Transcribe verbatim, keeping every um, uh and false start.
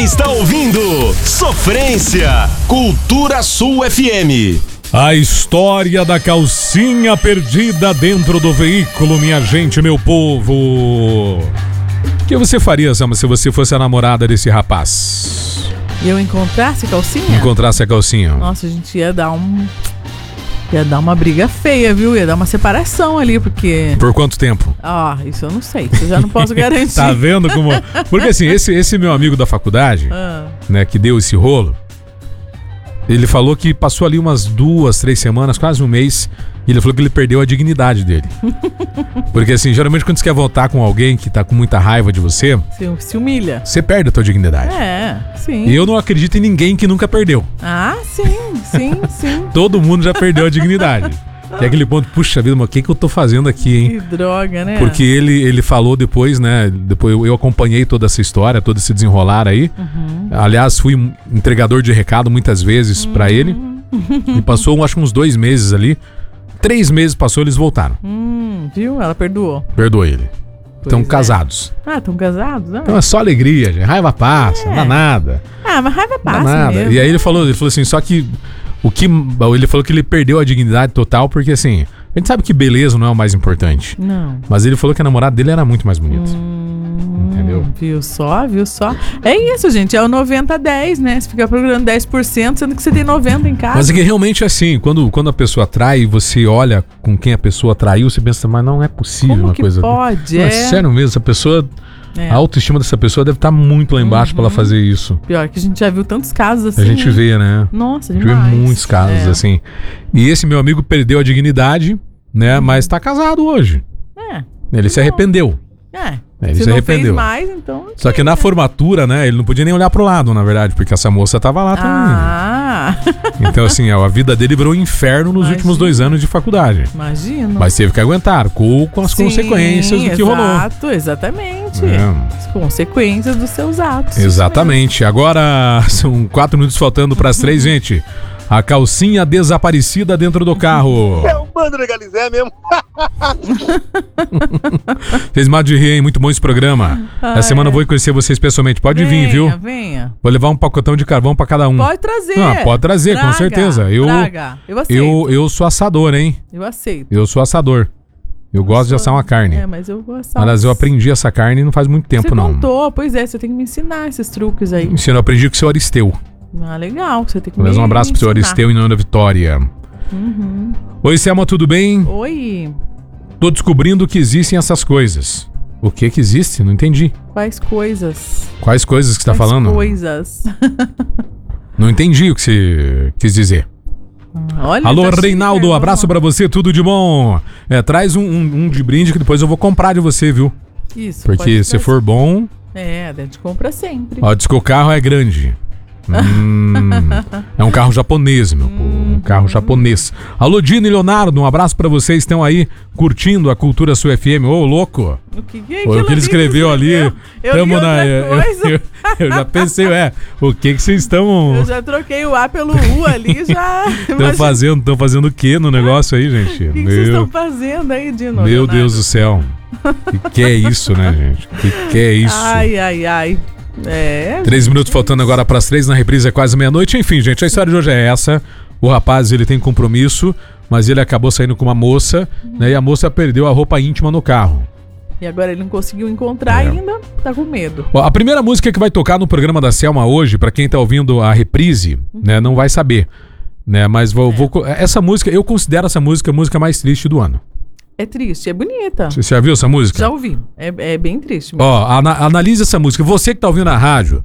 está ouvindo Sofrência, Cultura Sul F M. A história da calcinha perdida dentro do veículo, minha gente, meu povo. O que você faria, Sama, se você fosse a namorada desse rapaz? E eu encontrasse a calcinha? Encontrasse a calcinha. Nossa, a gente ia dar um... Ia dar uma briga feia, viu? Ia dar uma separação ali, porque... Por quanto tempo? Ah, isso eu não sei, isso eu já não posso garantir. Tá vendo como... Porque assim, esse, esse meu amigo da faculdade, ah. né, que deu esse rolo, ele falou que passou ali umas duas, três semanas, quase um mês, e ele falou que ele perdeu a dignidade dele. Porque assim, geralmente quando você quer voltar com alguém que tá com muita raiva de você... Se, se humilha. Você perde a tua dignidade. É, sim. E eu não acredito em ninguém que nunca perdeu. Ah, sim, sim, sim. Todo mundo já perdeu a dignidade. E aquele ponto, puxa vida, mas o que, que eu tô fazendo aqui, hein? Que droga, né? Porque ele, ele falou depois, né? Depois eu, eu acompanhei toda essa história, todo esse desenrolar aí. Uhum. Aliás, fui entregador de recado muitas vezes uhum. pra ele. E passou, acho, uns dois meses ali. Três meses passou, eles voltaram. Hum, viu? Ela perdoou. Perdoou ele. Estão é. casados. Ah, estão casados? Ah. Então é só alegria, gente. Raiva passa, É. não dá nada. Ah, mas raiva passa Não dá nada. mesmo. E aí ele falou, ele falou assim, só que o que ele falou que ele perdeu a dignidade total porque assim, a gente sabe que beleza não é o mais importante. Não. Mas ele falou que a namorada dele era muito mais bonita. Hum, Entendeu? Viu só, viu só. É isso, gente, é o noventa a dez, né? Você fica procurando dez por cento, sendo que você tem noventa por cento em casa. Mas é que realmente é assim, quando, quando a pessoa trai, você olha com quem a pessoa traiu, você pensa, mas não é possível Como uma que coisa. pode? Não, é É. sério mesmo, essa pessoa, É. a autoestima dessa pessoa deve estar muito lá embaixo Uhum. pra ela fazer isso. Pior que a gente já viu tantos casos assim. A gente né? vê, né? Nossa, A gente demais. vê muitos casos É. assim. E esse meu amigo perdeu a dignidade, né? Mas tá casado hoje. É. Ele se arrependeu. É. Ele Se se não arrependeu. fez mais, então... Só que na formatura, né? Ele não podia nem olhar pro lado, na verdade, porque essa moça tava lá também. Ah, Então, assim, ó, a vida dele virou um inferno nos Imagina. últimos dois anos de faculdade. imagino. Mas teve que aguentar, com, com as Sim, consequências do que rolou. Exato, exatamente. É. As consequências dos seus atos. Exatamente. Agora são quatro minutos faltando para as três, gente. A calcinha desaparecida dentro do carro. É um bando de Galizé mesmo. Fez mal de rir, hein? Muito bom esse programa. Ah, Essa semana é. eu vou conhecer vocês pessoalmente. Pode venha, vir, viu? Venha. Vou levar um pacotão de carvão para cada um. Pode trazer. Ah, pode trazer, com Traga, certeza. Eu, traga. Eu aceito. eu, eu sou assador, hein? Eu aceito. Eu sou assador. Eu gosto de assar uma carne. É, mas eu vou assar. Aliás, eu aprendi essa carne não faz muito tempo, você não. contou, pois é, você tem que me ensinar esses truques aí. Ensino, eu aprendi com o seu Aristeu. Ah, legal, você tem que Aliás, me um abraço pro seu ensinar. Aristeu em nome da Vitória. Uhum. Oi, Selma, tudo bem? Oi, Tô descobrindo que existem essas coisas. O que que existe? Não entendi. quais coisas? Quais coisas que você tá Quais falando? coisas? Não entendi o que você quis dizer. Olha, Alô, tá cheio de Reinaldo, pergunta. abraço pra você, tudo de bom. É, traz um, um, um de brinde que depois eu vou comprar de você, viu? Isso, Porque pode se trazer. for bom... É, a gente compra sempre. Ó, diz que o carro é grande. Hum, é um carro japonês, meu povo. Um carro japonês. Alô, Dino e Leonardo, um abraço pra vocês. Estão aí curtindo a Cultura Sul F M. Ô, louco. O que, que, Foi o que ele escreveu ali. Eu Tamo li outra na- eu, coisa. eu- eu já pensei, é, o que que vocês estão Eu já troquei o A pelo U ali, já. estão Imagina- fazendo? Estão fazendo o que no negócio aí, gente? O que, que vocês estão fazendo aí, Dino? meu Leonardo? Deus do céu. O que, que é isso, né, gente? O que, que é isso? Ai, ai, ai. É. Três minutos faltando agora para as três, na reprise é quase meia-noite. Enfim, gente, a história de hoje é essa. O rapaz, ele tem compromisso, mas ele acabou saindo com uma moça, né? E a moça perdeu a roupa íntima no carro. E agora ele não conseguiu encontrar É. ainda, tá com medo. Ó, a primeira música que vai tocar no programa da Selma hoje, para quem tá ouvindo a reprise, né, não vai saber, né? Mas vou, vou co- essa música, eu considero essa música a música mais triste do ano. É triste, é bonita. Você já viu essa música? Já ouvi. É, é bem triste mesmo. Ó, ana- analise essa música. Você que tá ouvindo na rádio,